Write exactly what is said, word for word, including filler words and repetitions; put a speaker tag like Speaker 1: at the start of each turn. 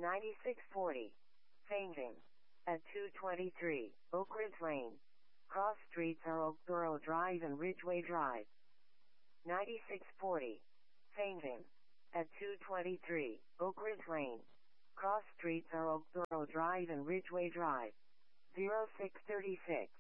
Speaker 1: ninety-six forty. Fainting. At two twenty-three, Oak Ridge Lane. Cross streets are Oakboro Drive and Ridgeway Drive. ninety-six forty. Fainting. At two twenty-three, Oak Ridge Lane. Cross streets are Oakboro Drive and Ridgeway Drive. zero six thirty-six.